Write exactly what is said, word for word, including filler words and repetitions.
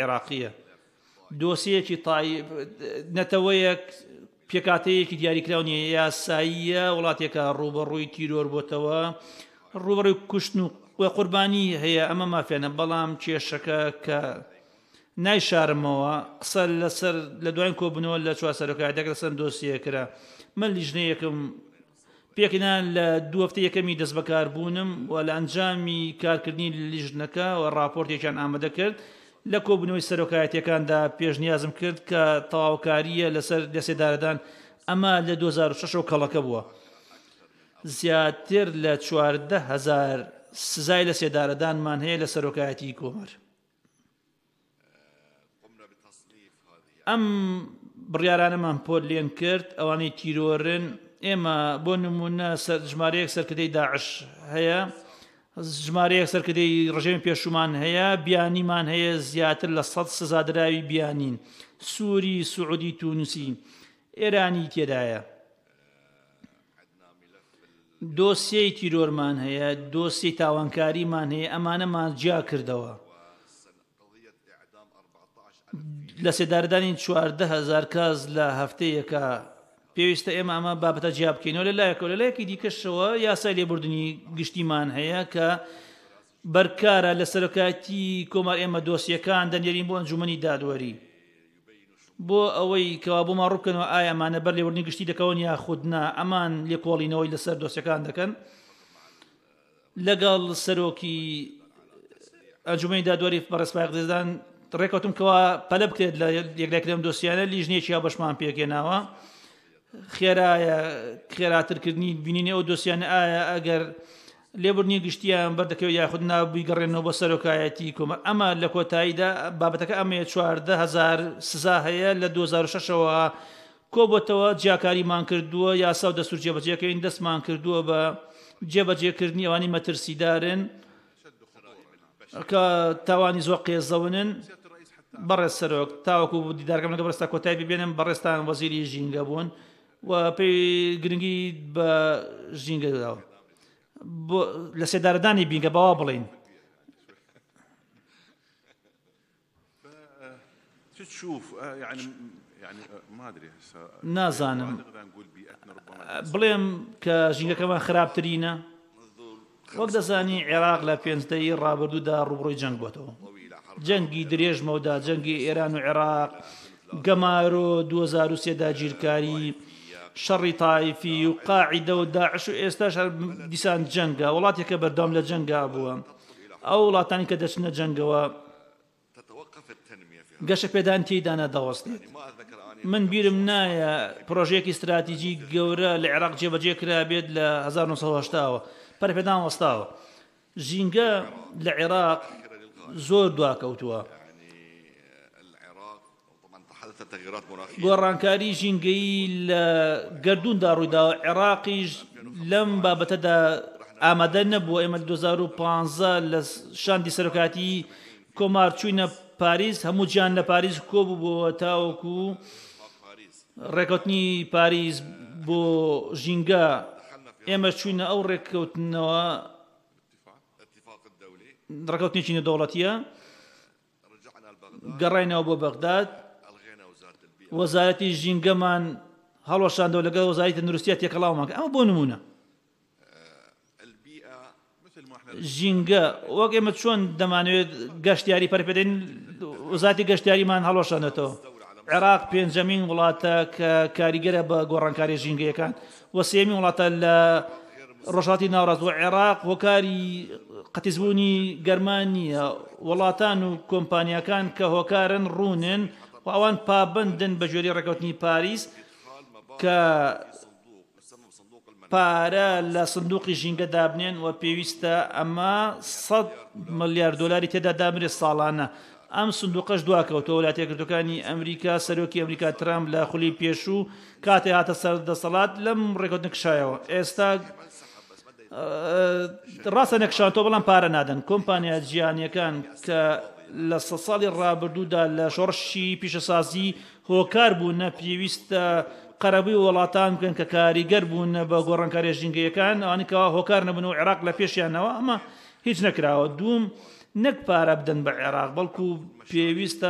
عێراقیە دۆسیەکی تای نەتەوەیەک پێکاتەیەکی دیاریکراونیە یاساییە وڵاتێکە ڕوبەڕووی تیرۆر بۆتەوە ڕوبەڕووی کوشتن و قوربانی هەیە ئەمە مافێنە بەڵام کێشەکە کە نایشارمەوە قسە لەسەر لە دوایین کۆبنەوە لە چوار سەرۆکایەتێک لەسەر دۆسیە کرا من لیژنە یەکەم پێکەنان لە دوو هەفتە یەکەمی دەست بەکار بوونم و لە ئەنجامی کارکردنی لیژنەکە و راپۆرتێکیان ئامادە کرد لە کۆبنەوەی سەرۆکایەتەکاندا پێشنیازم کرد کە تەواوکاریە لەسەر دەسێدارەدان ئەمە لە دوو هەزار و شەشەوە کەڵەکە بووە زیاتر لە چواردە هەزار سزای لە سێدارەدانمان هەیە لە سەرۆکایەتی کۆمەر ئەم بڕیارانەمان پۆل لێن کرد ئەوانەی تیرۆرن ئێمە بۆ نمونە ژمارەیەک سەرکردەی داعش هەیە ژمارەیەک سەرکردەی ڕژێمی پێشومان هەیە بیانیمان هەیە زیاتر لە سەد سزادراوی بیانین سووری سوعودی تونوسی ئێرانی تێدایە دۆسیەی تیرۆرمان هەیە دۆسی تاوانکاریمان هەیە ئەمانەمان جیا کردەوە لە سێدارەدانی چواردە هەزار کەس لە هەفتەیەکە پێویستە ئێمە ئەمە بابەتە جیا بکەینەوە لەلایەکەوە لەلایەکی دیکەشەوە یاسای لێبوردنی گشتیمان هەیە کە بەرکارە لە سەرۆکایەتی کۆمار ئێمە دۆسیەکان دەنێرین بۆ ئەنجومەنی دادوەری بۆ ئەوەی کەوا بۆمان ڕووبکەنەوە ئایا ئەمانە بەر لێبوردنی گشتی دەکەون یاخودنا ئەمان لێکۆڵینەوەی لەسەر دۆسیەکان دەکەن لەگەڵ سەرۆکی ئەنجومەنی دادوەری بەڕێسپای دەزدان ڕێکەوتم کەوا پەلە بکرێت لە یەکلایکردن دۆسیانە لیژنێکی بەشمان پێکێناوە خێرایە خێراترکردنی بینینی ئەو دۆسیانە ئایا ئەگەر لێبوردنی گشتیان بەردەکەوێت یاخود نابیگەڕێنەوە بۆ سەرۆکایەتی کۆمەر ئەمە لە کۆتاییدا بابەتەکە ئەمەیە چواردە هەزار سزا هەیە لە دوو هەزار و شەشەوە کۆبووەتەوە جیاکاریمان کردووە یاسا و دەستور جێبەجێکەین دەستمان کردووە بە جێبەجێکردنی ئەوانی مەترسیدارن کە تاوانی زۆر قێزەونن بەڕێز سەرۆک تاوەکو دیدارگەم لەگە بەڕێستا کۆتایی ببێنم بەڕێستان وەزیری ژینگە بوون و پێی گرنگی بە ژینگە داوە لە سێدارەدانی بینگە باوا بڵین نازانم بڵێم کە ژینگەکەمان خراپترینە وەک دەزانی عێراق لە پێنجدەی ڕابردوودا ڕوبڕۆی جەنگ بۆتەوە جەنگی درێژمەوەدا جەنگی ئێران و عێراق گەمارۆ دوو هەزار و سێدا گیرکاری شەڕی تایفی و قاعیدە و داعش و ئێستاش دیسان جەنگە وڵاتێکە بەردەوام لە جەنگا بووە ئەو وڵاتانی کە دەچنە جەنگەوە گەشە پێدان تێیدا نەدەوەستێت من بیرم نایە پرۆژەیەکی استراتیژی گەورە لە عێراق جێبەجێ کرا بێت لە هەزار و نۆ سەد و هەشتاوە پەرپێدان وەستاوە ژینگە لە عێراق زۆر دواکەوتووە گۆڕانکاری ژینگەی لە گەردووندا ڕوویداوە عێراقیش لەم بابەتەدا ئامادە نەبووە ئێمە دوو هەزار و پانزە لە شاندی سەرۆکاتی کۆمار چووینە پاریس هەموو گیان لە پاریس کۆبوو بۆ تاوەکو ڕێکەوتنی پاریس بۆ ژینگە ئێمە چووینە ئەو ڕێککەوتنەوە ڕێکەوتنێکی نێودەوڵەتیە گەڕاینەوە بۆ بەغداد وەزارەتی ژینگەمان هەڵوەشاندەوە لەگەڵ وەزارەتی تەندروستی تێکەڵاومان کرد ئەمە بۆ نمونە ژینگە وەک ئێمە چۆن دەمانوێت گەشتیاری پەرپێدەین وەزارەتی گەشتیاریمان هەڵوەشاندێتەوە عێراق پێنجەمین وڵاتە کە کاریگەرە بە گۆڕانکاری ژینگەیەکان وە سێمین وڵاتە لە ڕۆژهاتی ناوەڕاست و عێراق هۆکاری قەتیزبوونی گەرمانیە وڵاتان و کۆمپانیەکان کە هۆکارن ڕوونن و ئەوان پابندن بە ژێری ڕێکەوتنی پاریس کە پارە لە سندوقی ژینگە دابنێن و پێویستە ئەمە سەد ملیار دۆلاری تێدا دابرێت ساڵانە ئەم سندوقەش دواکەوتەوە وڵاتە یەکگرتوەکانی ئەمریکا سەرۆکی ئەمریکا ترامپ لە خولی پێشوو کاتێ هاتە سەردەسەڵات لەم ڕێکەوتنە کشایەوە ئێستا ڕاستە نەکشانەوە بەڵام پارە نادەن کۆمپانیا جیهانیەکان کە لە سە ساڵی ڕابردوودا لە شۆڕشی پیشەسازی هۆکار بوونە پێویستە قەرەبووی وڵاتان بکەن کە کاریگەر بوون بە گۆڕانکاری ژینگەیەکان ئەوانیکەوە هۆکار نەبوون و عێراق لە پێشیانەوە ئەمە هیچ نەکراوە دووم نەک پارە بدەن بە عێراق بەڵکو پێویستە